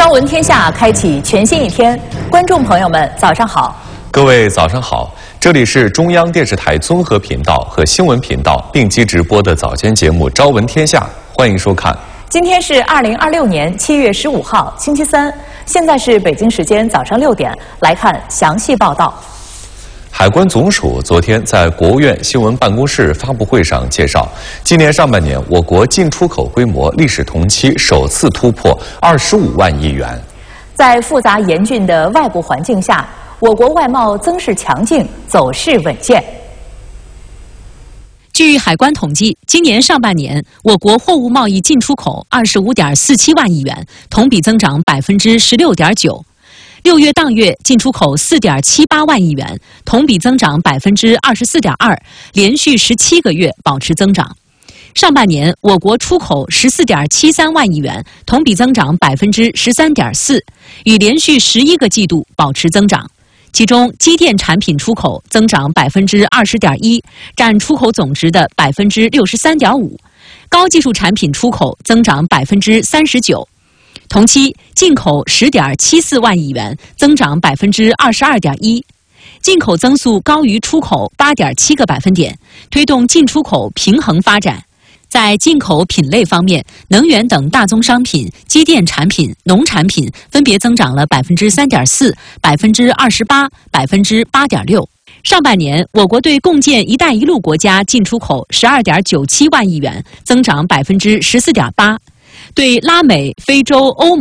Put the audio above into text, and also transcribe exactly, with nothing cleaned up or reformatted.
朝闻天下开启全新一天，观众朋友们早上好。 各位早上好，这里是中央电视台综合频道和新闻频道并机直播的早间节目《朝闻天下》，欢迎收看。 今天是二零二六年七月十五号，星期三，现在是北京时间早上六点，来看详细报道。 海关总署昨天在国务院新闻办公室发布会上介绍，今年上半年我国进出口规模历史同期首次突破二十五万亿元。 在复杂严峻的外部环境下，我国外贸增势强劲，走势稳健。 据海关统计，今年上半年我国货物贸易进出口二十五点四七万亿元，同比增长百分之十六点九。六月当月进出口四点七八万亿元，同比增长百分之二十四点二，连续十七个月保持增长。上半年我国出口十四点七三万亿元，同比增长百分之十三点四，与连续十一个季度保持增长。其中，机电产品出口增长百分之二十点一，占出口总值的百分之六十三点五；高技术产品出口增长百分之三十九。同期进口十点七四万亿元，增长百分之二十二点一，进口增速高于出口八点七个百分点，推动进出口平衡发展。在进口品类方面，能源等大宗商品、机电产品、农产品分别增长了百分之三点四、百分之二十八、百分之八点六。上半年，我国对共建“一带一路”国家进出口十二点九七万亿元，增长百分之十四点八；对拉美、非洲、欧盟